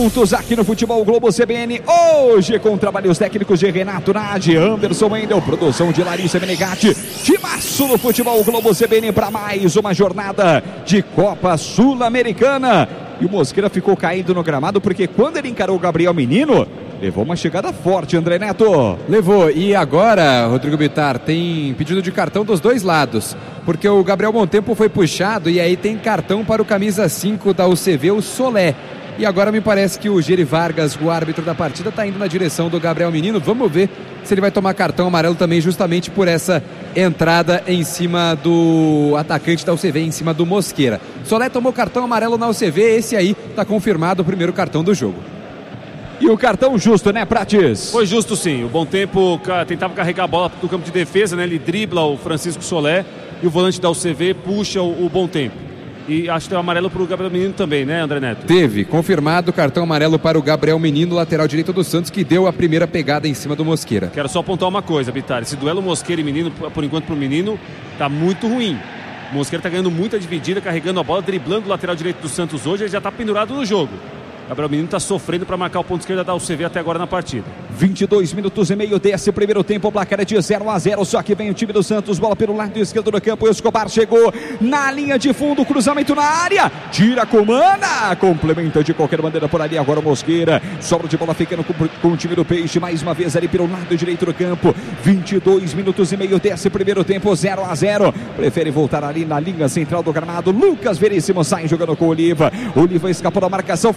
Juntos aqui no Futebol Globo CBN, hoje com trabalhos técnicos de Renato Nadi, Anderson Wendel, produção de Larissa Menegatti, timaço no Futebol Globo CBN para mais uma jornada de Copa Sul-Americana. E o Mosqueira ficou caído no gramado porque quando ele encarou o Gabriel Menino, levou uma chegada forte, André Neto. Levou, e agora, Rodrigo Bittar, tem pedido de cartão dos dois lados, porque o Gabriel Montempo foi puxado e aí tem cartão para o camisa 5 da UCV, o Solé. E agora me parece que o Geri Vargas, o árbitro da partida, está indo na direção do Gabriel Menino. Vamos ver se ele vai tomar cartão amarelo também, justamente por essa entrada em cima do atacante da UCV, em cima do Mosqueira. Solé tomou cartão amarelo na UCV, esse aí está confirmado o primeiro cartão do jogo. E o cartão justo, né, Prates? Foi justo, sim. O Montempo tentava carregar a bola do campo de defesa, né? Ele dribla o Francisco Solé e o volante da UCV puxa o Montempo. E acho que tem um amarelo para o Gabriel Menino também, né, André Neto? Teve, confirmado cartão amarelo para o Gabriel Menino, lateral direito do Santos, que deu a primeira pegada em cima do Mosqueira. Quero só apontar uma coisa, Bittar. Esse duelo Mosqueira e Menino, por enquanto para o Menino, tá muito ruim. O Mosqueira está ganhando muita dividida, carregando a bola, driblando o lateral direito do Santos hoje, ele já está pendurado no jogo. Gabriel Menino está sofrendo para marcar o ponto esquerdo da UCV até agora na partida. 22 minutos e meio desse primeiro tempo, o placar é de 0-0, só que vem o time do Santos, bola pelo lado esquerdo do campo, o Escobar chegou na linha de fundo, cruzamento na área, tira, comanda, complementa de qualquer maneira por ali, agora o Mosqueira, sobra de bola ficando com o time do Peixe, mais uma vez ali pelo lado direito do campo, 22 minutos e meio desse primeiro tempo, 0-0, prefere voltar ali na linha central do gramado, Lucas Veríssimo sai jogando com o Oliva escapou da marcação,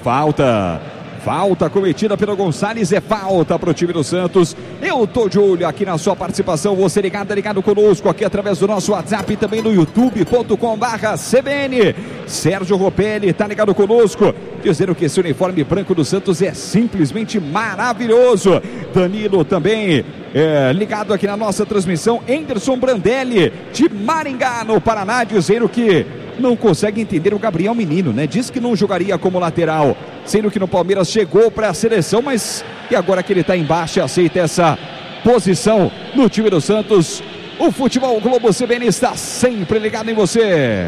Falta cometida pelo Gonçalves, é falta para o time do Santos. Eu tô de olho aqui na sua participação, você ligado conosco aqui através do nosso WhatsApp e também no youtube.com/CBN. Sérgio Ropelli tá ligado conosco, dizendo que esse uniforme branco do Santos é simplesmente maravilhoso. Danilo também ligado aqui na nossa transmissão. Anderson Brandelli de Maringá, no Paraná, dizendo que não consegue entender o Gabriel Menino, né? Diz que não jogaria como lateral, sendo que no Palmeiras chegou para a seleção, mas e agora que ele está embaixo, aceita essa posição no time do Santos. O Futebol Globo CBN está sempre ligado em você.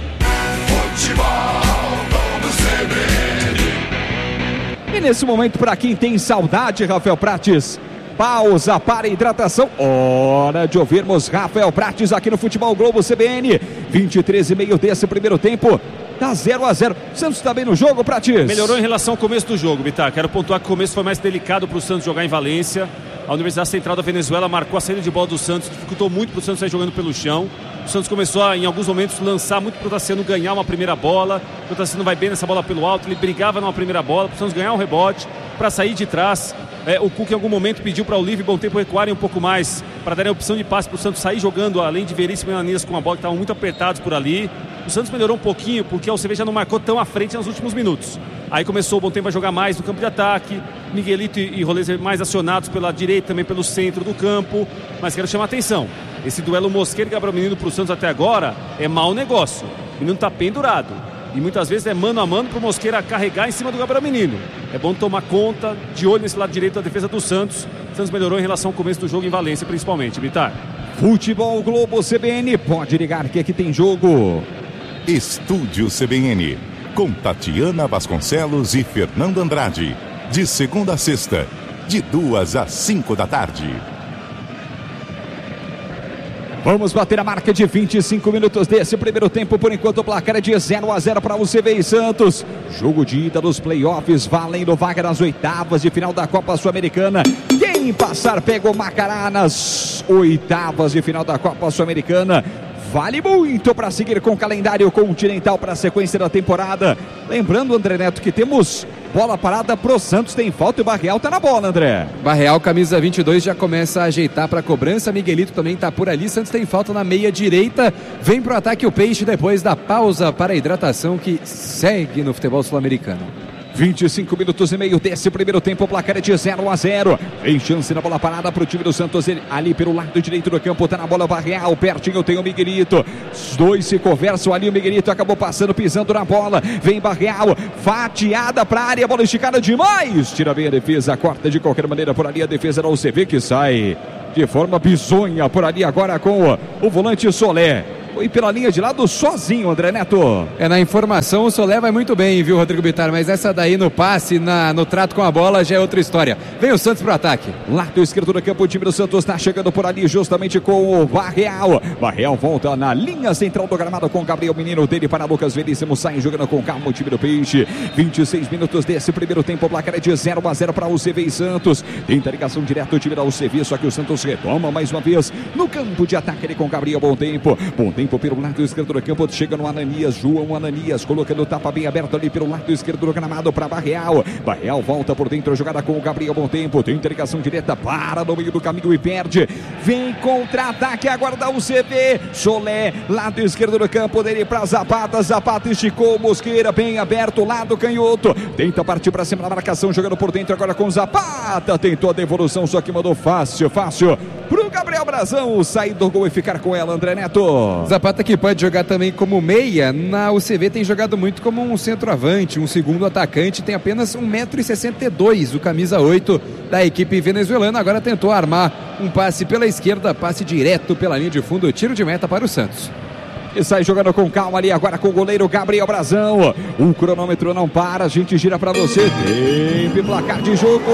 Futebol Globo CBN. E nesse momento, para quem tem saudade, Rafael Prates, pausa para hidratação, hora de ouvirmos Rafael Prates aqui no Futebol Globo CBN, 23:30 desse primeiro tempo, tá 0-0, Santos está bem no jogo, Prates? Melhorou em relação ao começo do jogo, Bittar. Quero pontuar que o começo foi mais delicado para o Santos jogar em Valência. A Universidade Central da Venezuela marcou a saída de bola do Santos, dificultou muito para o Santos sair jogando pelo chão. O Santos começou a, em alguns momentos, lançar muito para o Tassiano ganhar uma primeira bola. O Tassiano vai bem nessa bola pelo alto, ele brigava numa primeira bola, para o Santos ganhar um rebote, para sair de trás. O Cuca em algum momento pediu para o Oliva e Montempo recuarem um pouco mais, para darem a opção de passe para o Santos sair jogando, além de Veríssimo e Ananias com a bola, que estavam muito apertados por ali. O Santos melhorou um pouquinho, porque a UCV já não marcou tão à frente nos últimos minutos. Aí começou o Montempo a jogar mais no campo de ataque, Miguelito e Rolês mais acionados pela direita, também pelo centro do campo. Mas quero chamar a atenção, esse duelo Mosqueira e Gabriel Menino para o Santos até agora é mau negócio. O menino está pendurado. E muitas vezes é mano a mano para o Mosqueira carregar em cima do Gabriel Menino. É bom tomar conta, de olho nesse lado direito da defesa do Santos. O Santos melhorou em relação ao começo do jogo em Valência, principalmente, Bittar. Futebol Globo CBN, pode ligar que aqui tem jogo. Estúdio CBN, com Tatiana Vasconcelos e Fernando Andrade. De segunda a sexta, de 2 às 5 da tarde. Vamos bater a marca de 25 minutos desse primeiro tempo. Por enquanto o placar é de 0-0 para o UCV e Santos. Jogo de ida dos playoffs, valendo vaga nas oitavas de final da Copa Sul-Americana. Quem passar pega o Macará nas oitavas de final da Copa Sul-Americana. Vale muito para seguir com o calendário continental para a sequência da temporada. Lembrando, André Neto, que temos bola parada pro Santos, tem falta e o Barreal tá na bola, André. Barreal, camisa 22, já começa a ajeitar para a cobrança. Miguelito também tá por ali. Santos tem falta na meia direita. Vem pro ataque o Peixe depois da pausa para a hidratação que segue no futebol sul-americano. 25 minutos e meio desse primeiro tempo, o placar é de 0-0. Tem chance na bola parada para o time do Santos, ali pelo lado direito do campo, tá na bola Barreal, pertinho tem o Miguelito. Os dois se conversam ali, o Miguelito acabou passando, pisando na bola. Vem Barreal, fatiada para a área, bola esticada demais. Tira bem a defesa, corta de qualquer maneira por ali a defesa da UCV que sai de forma bizonha por ali agora com o volante Solé. Foi pela linha de lado sozinho, André Neto. Na informação o Solé vai muito bem, viu, Rodrigo Bittar? Mas essa daí no passe, no trato com a bola já é outra história. Vem o Santos pro ataque. Lado esquerdo do campo, o time do Santos está chegando por ali justamente com o Barreal. Barreal volta na linha central do gramado com o Gabriel Menino, dele para Lucas Veríssimo, sai jogando com calma o time do Peixe. 26 minutos desse primeiro tempo, o placar é de 0-0 para o UCV e Santos. Tenta ligação direta o time da UCV, só que o Santos retoma mais uma vez no campo de ataque ali com Gabriel Bom Tempo pelo lado esquerdo do campo, chega no Ananias, João Ananias, colocando o tapa bem aberto ali pelo lado esquerdo do gramado para Barreal. Barreal volta por dentro, jogada com o Gabriel Bom Tempo, tem ligação direta, para no meio do caminho e perde. Vem contra-ataque agora da UCV. Solé, lado esquerdo do campo dele para Zapata. Zapata esticou, Mosqueira bem aberto, lado canhoto. Tenta partir para cima da marcação, jogando por dentro agora com Zapata. Tentou a devolução, só que mandou fácil pro Gabriel Brazão sair do gol e ficar com ela, André Neto. Zapata que pode jogar também como meia, na UCV tem jogado muito como um centroavante, um segundo atacante, tem apenas 1,62 m, o camisa 8 da equipe venezuelana. Agora tentou armar um passe pela esquerda, passe direto pela linha de fundo, tiro de meta para o Santos. E sai jogando com calma ali agora com o goleiro Gabriel Brazão. O cronômetro não para, a gente gira para você. Tempo e placar de jogo.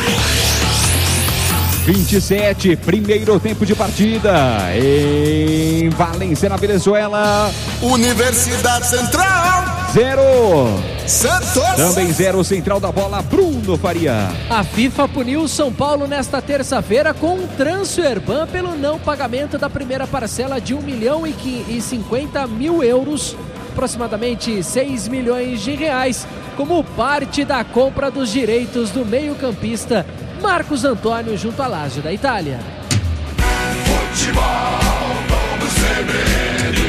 27, primeiro tempo de partida em Valência, na Venezuela. Universidade Central 0. Santos. Também 0, central da bola, Bruno Faria. A FIFA puniu o São Paulo nesta terça-feira com um transfer ban pelo não pagamento da primeira parcela de 1.050.000 euros, aproximadamente 6 milhões de reais, como parte da compra dos direitos do meio-campista Marcos Antônio junto à Lazio da Itália. Futebol do CBN.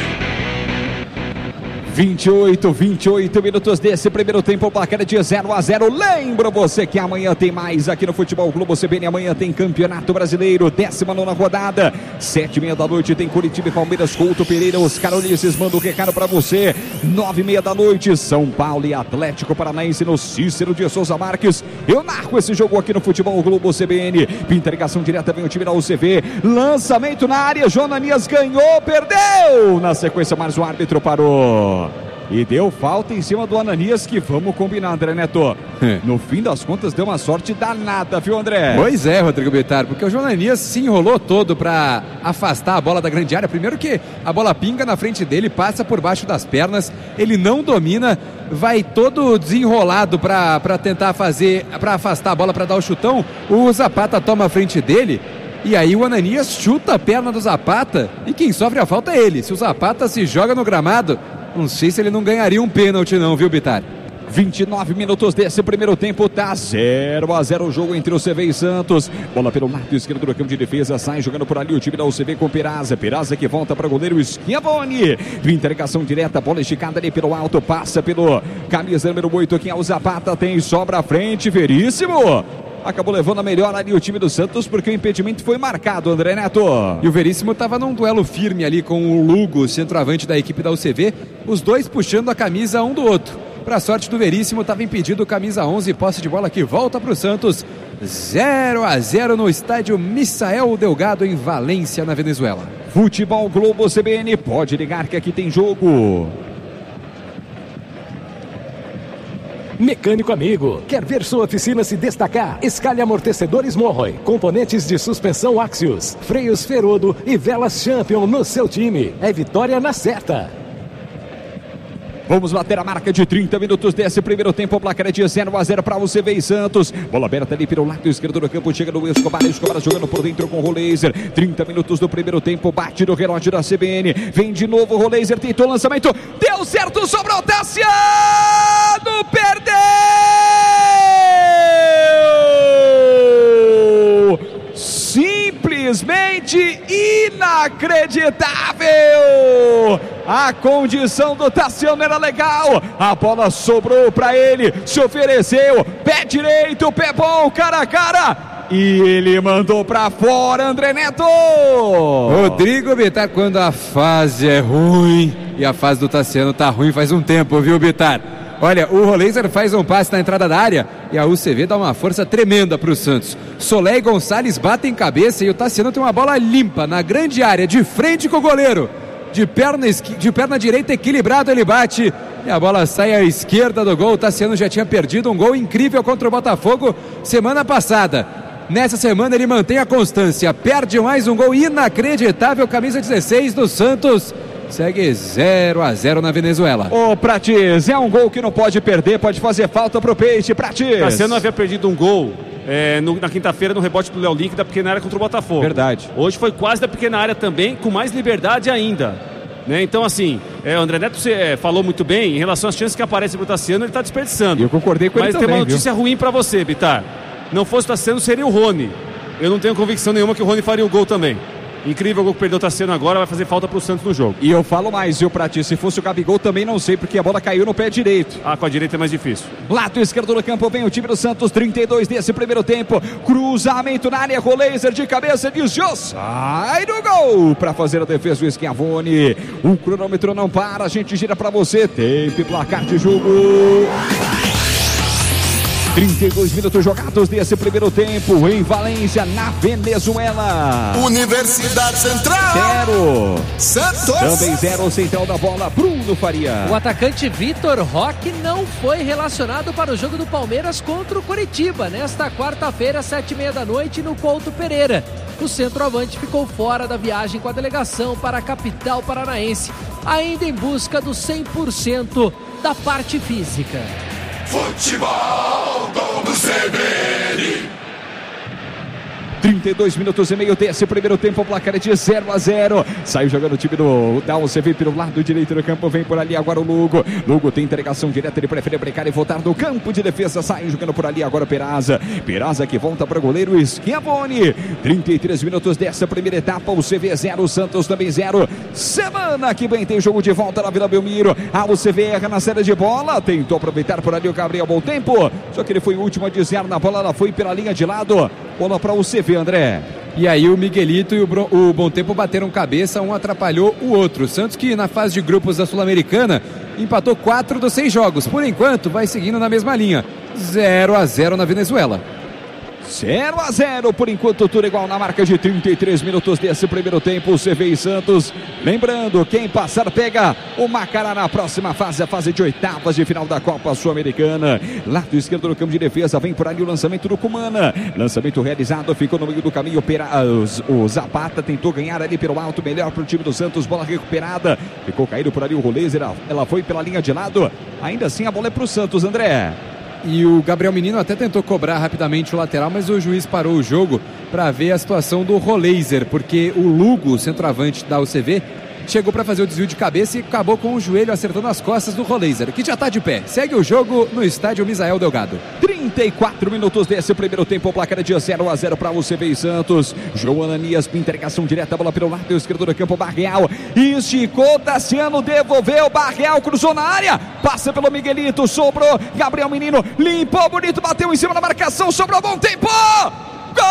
28 minutos desse primeiro tempo, o placar é de 0-0. Lembro você que amanhã tem mais aqui no Futebol Globo CBN. Amanhã tem Campeonato Brasileiro, 19ª rodada, 7h30 da noite tem Curitiba e Palmeiras, Couto Pereira, os carolenses mandam o recado pra você. 9h30 da noite, São Paulo e Atlético Paranaense no Cícero de Souza Marques. Eu narro esse jogo aqui no Futebol Globo CBN. Pinta ligação direta, vem o time da UCV, lançamento na área, João Ananias ganhou, perdeu, na sequência mais o árbitro parou e deu falta em cima do Ananias, que vamos combinar, André Neto. No fim das contas deu uma sorte danada, viu, André? Pois é, Rodrigo Bittar, porque o João Ananias se enrolou todo para afastar a bola da grande área. Primeiro que a bola pinga na frente dele, passa por baixo das pernas, ele não domina, vai todo desenrolado para tentar para afastar a bola, para dar o chutão. O Zapata toma a frente dele. E aí o Ananias chuta a perna do Zapata e quem sofre a falta é ele. Se o Zapata se joga no gramado, não sei se ele não ganharia um pênalti não, viu, Bittar? 29 minutos desse primeiro tempo, tá 0-0 o jogo entre o UCV e Santos. Bola pelo lado esquerdo do campo de defesa, sai jogando por ali o time da UCV com Peraza. Peraza que volta para o goleiro Schiavone. Interligação direta, bola esticada ali pelo alto, passa pelo camisa número 8, que é o Zapata, tem sobra à frente, Veríssimo. Acabou levando a melhor ali o time do Santos, porque o impedimento foi marcado, André Neto. E o Veríssimo estava num duelo firme ali com o Lugo, centroavante da equipe da UCV, os dois puxando a camisa um do outro. Para sorte do Veríssimo, estava impedido, camisa 11, posse de bola que volta para o Santos. 0-0 no estádio Misael Delgado, em Valência, na Venezuela. Futebol Globo CBN, pode ligar que aqui tem jogo. Mecânico amigo, quer ver sua oficina se destacar? Escalhe amortecedores Morroy, componentes de suspensão Axios, freios Ferodo e velas Champion no seu time. É vitória na certa. Vamos bater a marca de 30 minutos desse primeiro tempo. O placar é de 0-0 para o UCV e Santos. Bola aberta ali pelo lado esquerdo do campo. Chega no Escobar. Escobar jogando por dentro com o Roleiser. 30 minutos do primeiro tempo. Bate no relógio da CBN. Vem de novo o Roleiser. Tentou o lançamento. Deu certo. Sobrou. Tassiano. Perdeu. Simplesmente inacreditável. A condição do Tassiano era legal. A bola sobrou para ele. Se ofereceu. Pé direito, pé bom, cara a cara. E ele mandou pra fora, André Neto. Rodrigo Bittar, quando a fase é ruim, e a fase do Tassiano tá ruim faz um tempo, viu, Bittar? Olha, o Roleiser faz um passe na entrada da área e a UCV dá uma força tremenda pro Santos. Solé e Gonçalves batem cabeça e o Tassiano tem uma bola limpa na grande área, de frente com o goleiro. de perna direita equilibrado, ele bate e a bola sai à esquerda do gol. O Tassiano já tinha perdido um gol incrível contra o Botafogo semana passada. Nessa semana ele mantém a constância, perde mais um gol inacreditável, camisa 16 do Santos. Segue 0-0 na Venezuela. Ô, Prates, é um gol que não pode perder, pode fazer falta pro Peixe, Prates. Tassiano havia perdido um gol na quinta-feira no rebote do Léo Link da pequena área contra o Botafogo. Verdade. Hoje foi quase da pequena área também, com mais liberdade ainda. Né? Então, assim, o André Neto falou muito bem em relação às chances que aparecem pro Tassiano, ele tá desperdiçando. E eu concordei com ele também. Mas tem uma notícia ruim pra você, Bitar. Não fosse o Tassiano, seria o Rony. Eu não tenho convicção nenhuma que o Rony faria o gol também. Incrível o gol que perdeu o Tassiano agora, vai fazer falta pro Santos no jogo. E eu falo mais, viu, Pratis? Se fosse o Gabigol também não sei, porque a bola caiu no pé direito. Com a direita é mais difícil. Lado esquerdo do campo vem o time do Santos, 32 desse primeiro tempo. Cruzamento na área, Roleiser de cabeça, desviou, sai do gol para fazer a defesa do Schiavone. O cronômetro não para, a gente gira para você. Tempo e placar de jogo. 32 minutos jogados desse primeiro tempo em Valência, na Venezuela. Universidade Central 0. Santos Também 0, central da bola, Bruno Faria. O atacante Vitor Roque não foi relacionado para o jogo do Palmeiras contra o Coritiba, nesta quarta-feira, 7h30 da noite, no Couto Pereira. O centroavante ficou fora da viagem com a delegação para a capital paranaense, ainda em busca do 100% da parte física. Futebol do CBN. 32 minutos e meio desse primeiro tempo, o placar é de 0-0. Saiu jogando o time da UCV pelo lado direito do campo, vem por ali agora o Lugo. Lugo tem entregação direta, ele prefere brincar e voltar no campo de defesa. Sai jogando por ali agora o Peraza. Peraza que volta para o goleiro Schiavone. 33 minutos dessa primeira etapa, o UCV 0, Santos também 0. Semana que vem tem jogo de volta na Vila Belmiro. A UCV erra na série de bola, tentou aproveitar por ali o Gabriel Bom Tempo, só que ele foi o último a desviar na bola, ela foi pela linha de lado. Bola para o UCV, André. E aí o Miguelito e o Bom Tempo bateram cabeça, um atrapalhou o outro. O Santos, que na fase de grupos da Sul-Americana empatou 4 dos 6 jogos. Por enquanto vai seguindo na mesma linha, 0-0 na Venezuela. 0-0, por enquanto tudo igual na marca de 33 minutos desse primeiro tempo, CV e Santos. Lembrando, quem passar pega o Macará na próxima fase, a fase de oitavas de final da Copa Sul-Americana. Lado esquerdo do campo de defesa, vem por ali o lançamento do Cumana. Lançamento realizado, ficou no meio do caminho, o Zapata tentou ganhar ali pelo alto, melhor para o time do Santos, bola recuperada. Ficou caído por ali o Roleiser, ela foi pela linha de lado. Ainda assim a bola é para o Santos, André. E o Gabriel Menino até tentou cobrar rapidamente o lateral, mas o juiz parou o jogo para ver a situação do Roleiser, porque o Lugo, o centroavante da UCV, chegou para fazer o desvio de cabeça e acabou com o joelho acertando as costas do Roleiser, que já está de pé. Segue o jogo no estádio Misael Delgado. 34 minutos desse primeiro tempo, o placar é de 0-0 para o UCV e Santos. João Ananias com entregação direta, bola pelo lado esquerdo do campo, Barreal esticou, Tassiano devolveu, Barreal cruzou na área, passa pelo Miguelito, sobrou, Gabriel Menino limpou bonito, bateu em cima da marcação, sobrou Bom Tempo!